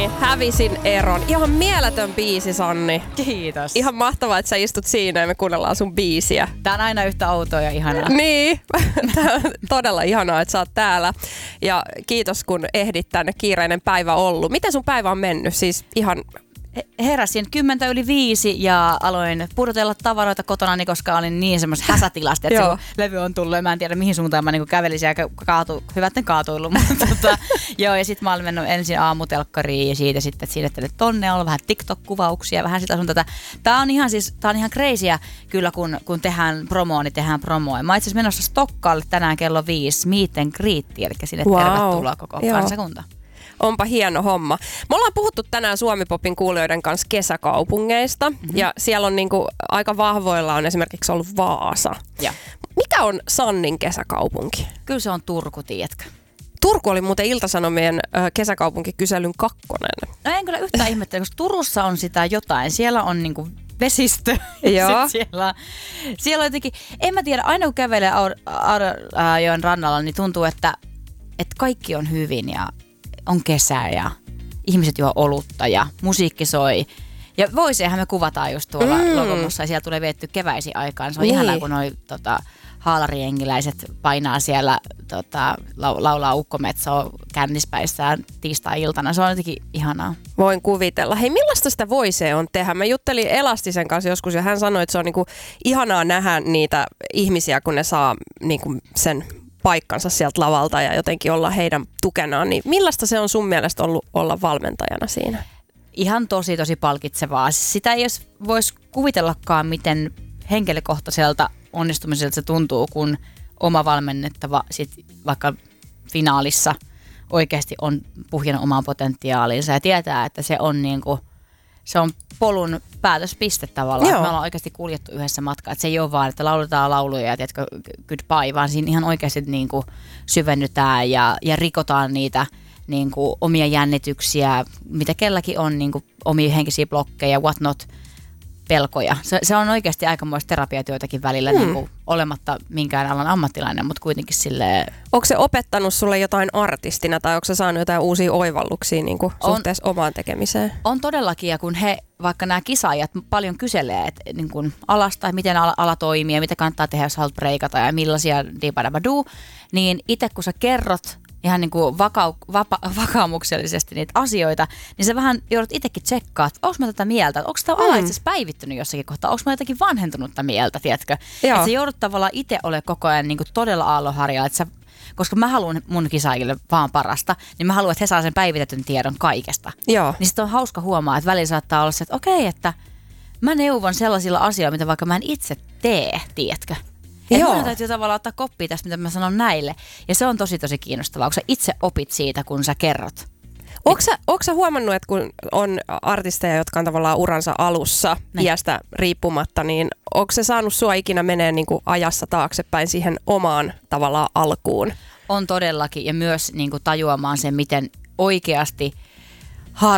Hävisin eron. Ihan mieletön biisi, Sanni. Kiitos. Ihan mahtavaa, että sä istut siinä ja me kuunnellaan sun biisiä. Tää on aina yhtä outoa ja ihanaa. Niin, tää on todella ihanaa, että sä oot täällä. Ja kiitos, kun ehdit tänne, kiireinen päivä ollut. Miten sun päivä on mennyt? Siis ihan... Heräsin 10:05 ja aloin pudotella tavaroita kotonani, koska olin niin semmoisessa häsätilasta, että se levy on tullut ja mä en tiedä mihin suuntaan mä niinku kävelisin ja hyvät en kaatuillut. Mutta joo, ja sitten mä olin mennyt ensin aamutelkkariin ja siitä sitten siirrettelin tonne, ollut vähän TikTok-kuvauksia, vähän sitä sun tätä. Tää on ihan crazyä kyllä, kun tehdään promoa, niin tehdään promoa. Mä itse asiassa menossa Stokkaalle tänään kello 5 meet and greet, eli sinne tervetuloa koko kansakunta. Onpa hieno homma. Me ollaan puhuttu tänään Suomi-popin kuulijoiden kanssa kesäkaupungeista ja siellä on niinku aika vahvoilla on esimerkiksi ollut Vaasa. Ja. Mikä on Sannin kesäkaupunki? Kyllä se on Turku, tiedätkö? Turku oli muuten Ilta-Sanomien kesäkaupunkikyselyn 2. No en kyllä yhtään ihmettele, koska Turussa on sitä jotain. Siellä on niinku vesistö. Joo. Siellä on jotenkin, en mä tiedä, aina kun kävelee Aurajoen rannalla, niin tuntuu, että kaikki on hyvin ja on kesä ja ihmiset juo olutta ja musiikki soi. Ja voiseehan me kuvataan just tuolla Logomossa ja siellä tulee vietty keväisi aikaan. Se on ihanaa, kun noi haalarijengiläiset painaa siellä, laulaa ukkometsoa kännispäissään tiistai-iltana. Se on jotenkin ihanaa. Voin kuvitella. Hei, millaista sitä voisee on tehdä? Mä juttelin Elastisen kanssa joskus ja hän sanoi, että se on niinku ihanaa nähdä niitä ihmisiä, kun ne saa niinku sen paikkansa sieltä lavalta ja jotenkin olla heidän tukenaan, niin millaista se on sun mielestä ollut olla valmentajana siinä? Ihan tosi palkitsevaa. Sitä ei edes voisi kuvitellakaan, miten henkilökohtaiselta onnistumiselta se tuntuu, kun oma valmennettava sit vaikka finaalissa oikeasti on puhjannut omaan potentiaaliinsa ja tietää, että se on niinku, se on polun päätöspiste tavallaan. Me ollaan oikeasti kuljettu yhdessä matkaa. Että se ei ole vaan, että lauletaan lauluja ja tiedätkö, goodbye, vaan siinä ihan oikeasti niin kuin syvennytään ja rikotaan niitä niin kuin omia jännityksiä, mitä kelläkin on, niin kuin omia henkisiä blokkeja, what not, pelkoja. Se on oikeasti aikamoista terapiatyötäkin välillä, niin kuin olematta minkään alan ammattilainen, mutta kuitenkin silleen. Onko se opettanut sulle jotain artistina tai onko se saanut jotain uusia oivalluksia niin kuin suhteessa omaan tekemiseen? On todellakin, ja kun vaikka nämä kisaajat paljon kyselee, että niin kuin alasta ja miten ala toimii ja mitä kannattaa tehdä, jos haluat breikata ja millaisia dipadabaduu, niin itse kun sä kerrot ihan niin kuin vakaumuksellisesti niitä asioita, niin sä vähän joudut itsekin tsekkaa, että onko mä tätä mieltä, onko tämä ala itse asiassa päivittynyt jossakin kohtaa, onko mä jotenkin vanhentunutta mieltä, tiedätkö? Että sä joudut tavallaan itse olemaan koko ajan niin kuin todella aallonharjalla, koska mä haluan mun kisaajille vaan parasta, niin mä haluan, että he saa sen päivitetyn tiedon kaikesta. Joo. Niin sitten on hauska huomaa, että välillä saattaa olla se, että okei, että mä neuvon sellaisilla asioilla, mitä vaikka mä en itse tee, tiedätkö? Että minun täytyy tavallaan ottaa koppia tästä, mitä mä sanon näille. Ja se on tosi kiinnostavaa, kun sä itse opit siitä, kun sä kerrot. Ootko sä huomannut, että kun on artisteja, jotka on tavallaan uransa alussa iästä riippumatta, niin onko se saanut sua ikinä menee niin kuin ajassa taaksepäin siihen omaan tavallaan alkuun? On todellakin, ja myös niin kuin tajuamaan sen, miten oikeasti